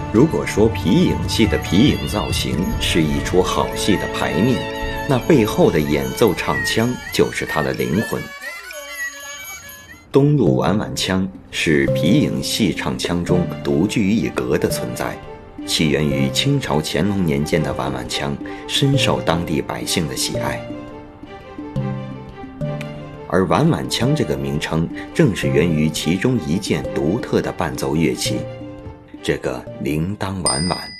如果说皮影戏的皮影造型是一出好戏的牌面，那背后的演奏唱腔就是它的灵魂。东路碗碗腔是皮影戏唱腔中独具一格的存在，起源于清朝乾隆年间的碗碗腔，深受当地百姓的喜爱。而碗碗腔这个名称正是源于其中一件独特的伴奏乐器，这个铃铛碗碗。